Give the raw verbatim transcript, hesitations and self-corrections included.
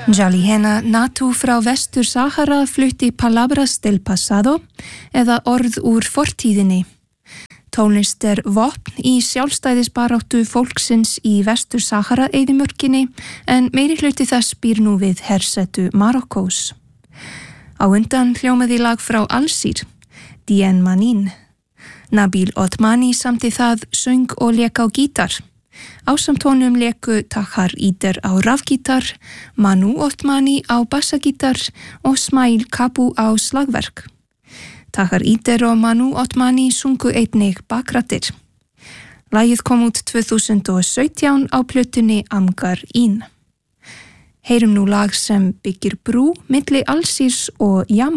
Jalihena Natu frá Vestur Sahara flutti Palabras del Pasado eða orð úr fortíðinni. Tónlist er vopn í sjálfstæðisbaráttu fólksins í Vestur Sahara eyðimörkinni en meiri hluti þess býr nú við hersetu Marokkós. Á undan hljómaði lag frá Alsír, Dien Manin. Nabil Otmani samti það, söng og lék á gítar. Ásamt honum léku Tahar Ider á rafgítar, Manu Otmani á bassagítar og Smail Kabu á slagverk. Tahar Ider og Manu Otmani sungu einnig bakrættir. Lagið kom út tvö þúsund og sautján á plötunni Amgar In. Heyrum nú lag sem byggir brú milli Alsírs og Jama.